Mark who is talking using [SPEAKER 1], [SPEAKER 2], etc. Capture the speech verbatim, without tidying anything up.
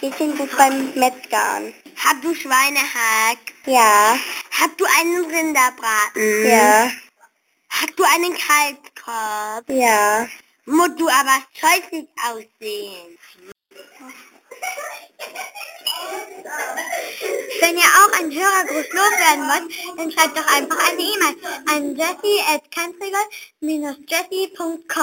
[SPEAKER 1] Hähnchen gut beim Metzgern.
[SPEAKER 2] Hast du Schweinehack?
[SPEAKER 1] Ja.
[SPEAKER 2] Hast du einen Rinderbraten?
[SPEAKER 1] Ja.
[SPEAKER 2] Hast du einen Kalbskopf?
[SPEAKER 1] Ja.
[SPEAKER 2] Musst du aber scheußlich aussehen. Wenn ihr auch einen Hörergruß loswerden wollt, dann schreibt doch einfach eine E-Mail an jessie at jessie punkt com.